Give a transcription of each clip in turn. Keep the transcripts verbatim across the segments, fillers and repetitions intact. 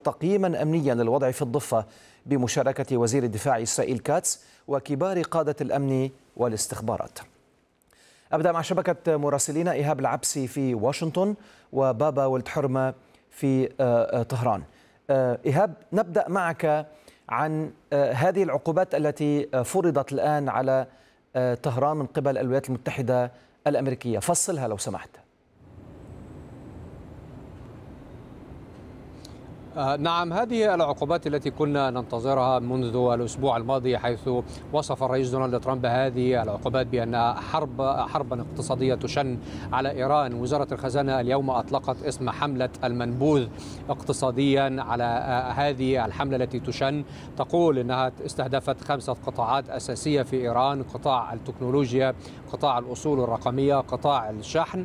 تقييما أمنيا للوضع في الضفة بمشاركة وزير الدفاع إسرائيل كاتس وكبار قادة الأمن والاستخبارات. أبدأ مع شبكة مراسلينا إيهاب العبسي في واشنطن وبابا ولد حرمة في طهران. إيهاب، نبدأ معك عن هذه العقوبات التي فرضت الآن على طهران من قبل الولايات المتحدة الأمريكية، فصلها لو سمحت. نعم، هذه العقوبات التي كنا ننتظرها منذ الأسبوع الماضي، حيث وصف الرئيس دونالد ترامب هذه العقوبات بأنها حرب حربا اقتصادية تشن على إيران. وزارة الخزانة اليوم أطلقت اسم حملة المنبوذ اقتصاديا على هذه الحملة التي تشن. تقول أنها استهدفت خمسة قطاعات أساسية في إيران: قطاع التكنولوجيا، قطاع الأصول الرقمية، قطاع الشحن،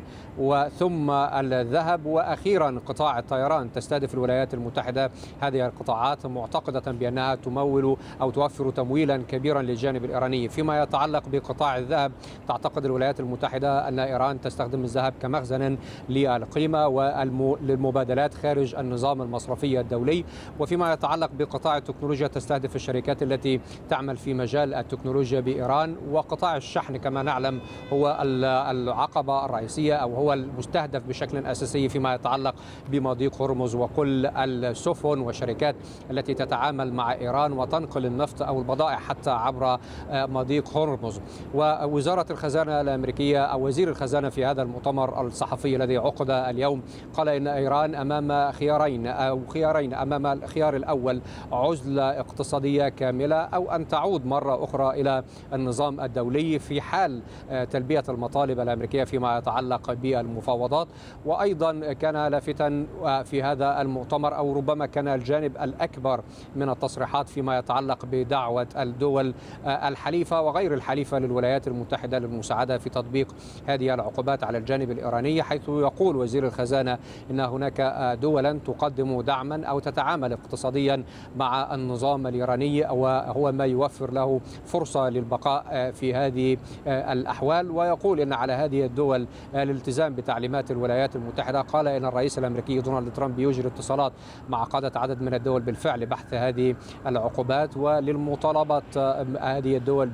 وثم الذهب، وأخيرا قطاع الطيران. تستهدف الولايات المتحدة هذه القطاعات معتقدة بأنها تمول أو توفر تمويلا كبيرا للجانب الإيراني. فيما يتعلق بقطاع الذهب، تعتقد الولايات المتحدة أن إيران تستخدم الذهب كمخزن للقيمة وللمبادلات خارج النظام المصرفي الدولي. وفيما يتعلق بقطاع التكنولوجيا، تستهدف الشركات التي تعمل في مجال التكنولوجيا بإيران. وقطاع الشحن كما نعلم هو العقبة الرئيسية أو هو المستهدف بشكل أساسي فيما يتعلق بمضيق هرمز وكل السفن والشركات التي تتعامل مع إيران وتنقل النفط أو البضائع حتى عبر مضيق هرمز. ووزارة الخزانة الأمريكية أو وزير الخزانة في هذا المؤتمر الصحفي الذي عقد اليوم قال إن إيران أمام خيارين أو خيارين أمام الخيار الأول عزلة اقتصادية كاملة، أو أن تعود مرة أخرى إلى النظام الدولي في حال تلبية المطالب الأمريكية فيما يتعلق بالمفاوضات. وأيضا كان لافتا في هذا المؤتمر أو ربما كان الجانب الأكبر من التصريحات فيما يتعلق بدعوة الدول الحليفة وغير الحليفة للولايات المتحدة للمساعدة في تطبيق هذه العقوبات على الجانب الإيراني، حيث يقول وزير الخزانة إن هناك دولا تقدم دعما أو تتعامل اقتصاديا مع النظام الإيراني وهو ما يوفر له فرصة للبقاء في هذه الأحوال. ويقول إن على هذه الدول الالتزام بتعليمات الولايات المتحدة. قال إن الرئيس الأمريكي دونالد ترامب يجري اتصالات مع قادة عدد من الدول بالفعل لبحث هذه العقوبات وللمطالبة هذه الدول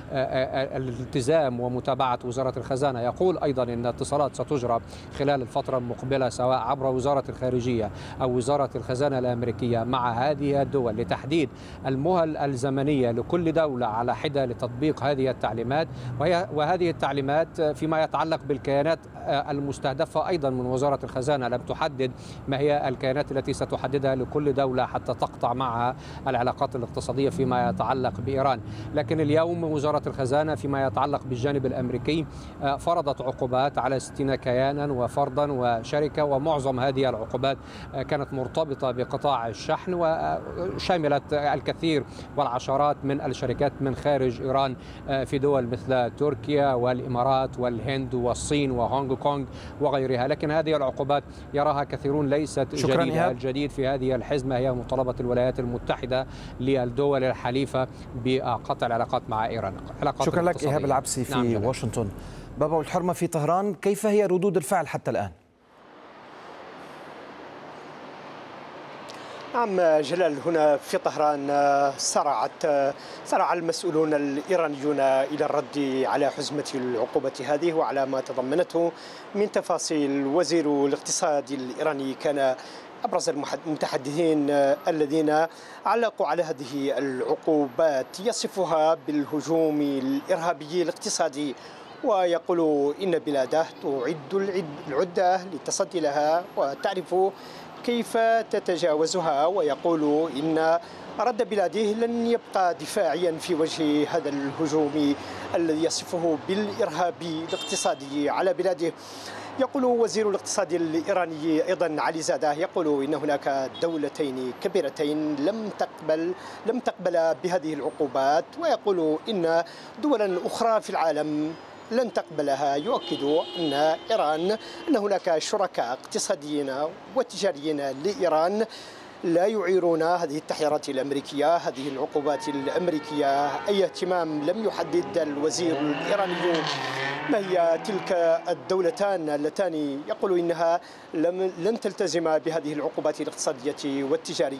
بالالتزام ومتابعة وزارة الخزانة. يقول أيضا أن اتصالات ستجرى خلال الفترة المقبلة سواء عبر وزارة الخارجية أو وزارة الخزانة الأمريكية مع هذه الدول لتحديد المهل الزمنية لكل دولة على حدة لتطبيق هذه التعليمات. وهي وهذه التعليمات فيما يتعلق بالكيانات المستهدفة أيضا من وزارة الخزانة لم تحدد ما هي الكيانات التي ستحددها لكل دولة حتى تقطع معها العلاقات الاقتصادية فيما يتعلق بإيران. لكن اليوم وزارة الخزانة فيما يتعلق بالجانب الأمريكي فرضت عقوبات على ستين كيانا وفردا وشركة، ومعظم هذه العقوبات كانت مرتبطة بقطاع الشحن وشملت الكثير والعشرات من الشركات من خارج إيران في دول مثل تركيا والإمارات والهند والصين وهونغ كونغ وغيرها. لكن هذه العقوبات يراها كثيرون ليست جديدة. الجديد في هذه الحزمة هي مطالبة الولايات المتحدة للدول الحليفة بقطع العلاقات مع إيران. شكرا لك إيهاب العبسي في نعم واشنطن. بابا ولد حرمة في طهران، كيف هي ردود الفعل حتى الآن؟ نعم جلال، هنا في طهران سرعت سرع المسؤولون الإيرانيون إلى الرد على حزمة العقوبة هذه وعلى ما تضمنته من تفاصيل. وزير الاقتصاد الإيراني كان أبرز المتحدثين الذين علقوا على هذه العقوبات، يصفها بالهجوم الإرهابي الاقتصادي، ويقول إن بلاده تعد العدة للتصدي لها وتعرف كيف تتجاوزها. ويقول إن رد بلاده لن يبقى دفاعيا في وجه هذا الهجوم الذي يصفه بالإرهابي الاقتصادي على بلاده. يقول وزير الاقتصاد الإيراني أيضا علي زادة، يقول إن هناك دولتين كبيرتين لم تقبل لم تقبل بهذه العقوبات، ويقول إن دولا أخرى في العالم لن تقبلها. يؤكد أن إيران أن هناك شركاء اقتصاديين وتجاريين لإيران لا يعيرون هذه التحذيرات الأمريكية، هذه العقوبات الأمريكية أي اهتمام. لم يحدد الوزير الإيراني ما هي تلك الدولتان اللتان يقول إنها لم لن تلتزم بهذه العقوبات الاقتصادية والتجارية.